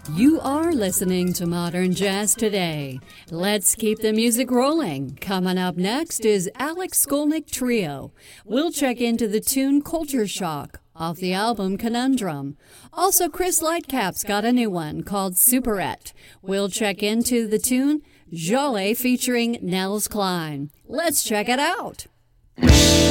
You are listening to Modern Jazz Today. Let's keep the music rolling. Coming up next is Alex Skolnick Trio. We'll check into the tune Culture Shock off the album Conundrum. Also, Chris Lightcap's got a new one called Superette. We'll check into the tune Jolie featuring Nels Cline. Let's check it out.